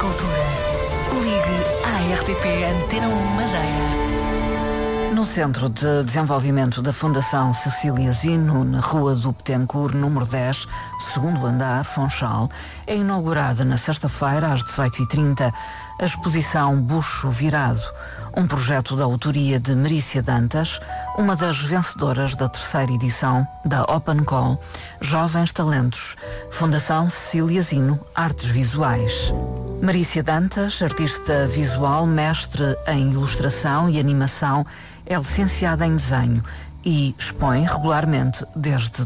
cultura. Ligue à RTP Antena 1 Madeira. No Centro de Desenvolvimento da Fundação Cecília Zino, na Rua do Betancourt, número 10, segundo andar, Funchal, é inaugurada na sexta-feira, às 18h30, a exposição Bucho Virado, um projeto da autoria de Marícia Dantas, uma das vencedoras da terceira edição da Open Call Jovens Talentos, Fundação Cecília Zino, Artes Visuais. Marícia Dantas, artista visual, mestre em ilustração e animação, é licenciada em desenho e expõe regularmente desde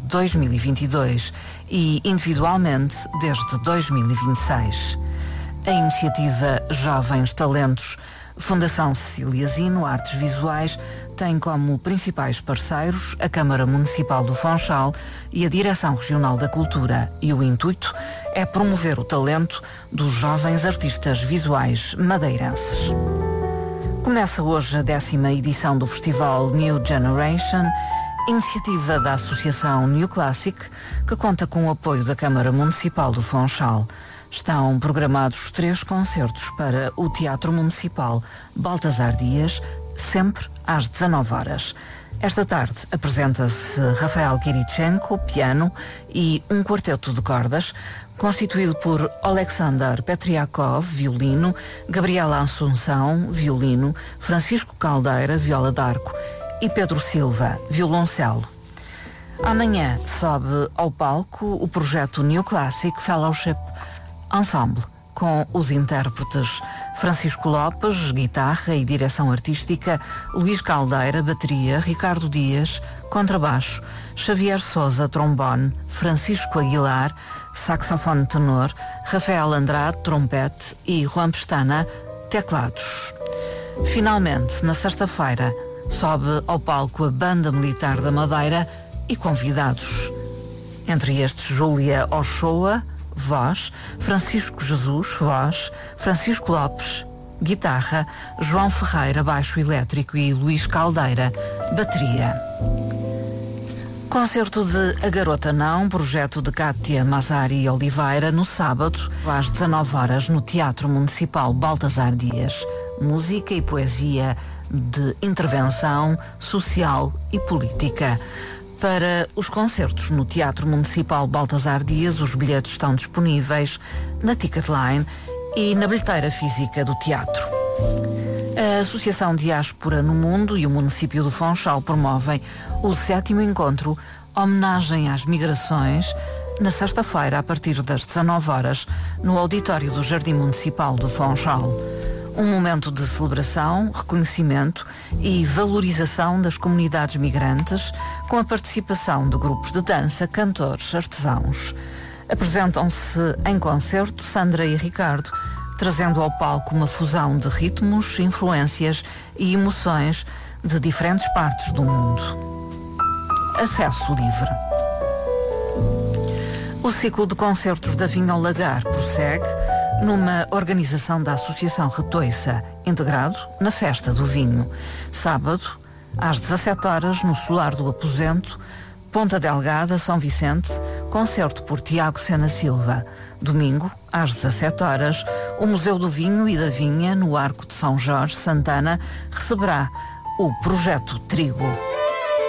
2022 e individualmente desde 2026. A iniciativa Jovens Talentos, Fundação Cecília Zino, Artes Visuais, tem como principais parceiros a Câmara Municipal do Funchal e a Direção Regional da Cultura, e o intuito é promover o talento dos jovens artistas visuais madeirenses. Começa hoje a 10ª edição do Festival New Generation, iniciativa da Associação New Classic, que conta com o apoio da Câmara Municipal do Funchal. Estão programados 3 concertos para o Teatro Municipal Baltasar Dias, sempre às 19 horas. Esta tarde apresenta-se Rafael Kirichenko, piano, e um quarteto de cordas, constituído por Alexander Petriakov, violino, Gabriela Assunção, violino, Francisco Caldeira, viola d'arco e Pedro Silva, violoncelo. Amanhã sobe ao palco o projeto New Classic Fellowship Ensemble, com os intérpretes Francisco Lopes, guitarra e direção artística, Luís Caldeira, bateria, Ricardo Dias, contrabaixo, Xavier Sousa, trombone, Francisco Aguilar, saxofone tenor, Rafael Andrade, trompete e Juan Pestana, teclados. Finalmente, na sexta-feira, sobe ao palco a Banda Militar da Madeira e convidados. Entre estes, Júlia Ochoa, voz, Francisco Jesus, voz, Francisco Lopes, guitarra, João Ferreira, baixo elétrico e Luís Caldeira, bateria. Concerto de A Garota Não, projeto de Cátia Mazari Oliveira, no sábado, às 19 horas, no Teatro Municipal Baltasar Dias. Música e poesia de intervenção social e política. Para os concertos no Teatro Municipal Baltasar Dias, os bilhetes estão disponíveis na Ticketline e na bilheteira física do teatro. A Associação Diáspora no Mundo e o município do Funchal promovem o 7º encontro Homenagem às Migrações, na sexta-feira, a partir das 19 horas, no auditório do Jardim Municipal do Funchal. Um momento de celebração, reconhecimento e valorização das comunidades migrantes, com a participação de grupos de dança, cantores, artesãos. Apresentam-se em concerto Sandra e Ricardo, trazendo ao palco uma fusão de ritmos, influências e emoções de diferentes partes do mundo. Acesso livre. O ciclo de concertos da Vinha ao Lagar prossegue numa organização da Associação Retoiça, integrado na Festa do Vinho. Sábado, às 17 horas, no Solar do Aposento, Ponta Delgada, São Vicente, concerto por Tiago Sena Silva. Domingo, às 17 horas, o Museu do Vinho e da Vinha, no Arco de São Jorge, Santana, receberá o Projeto Trigo.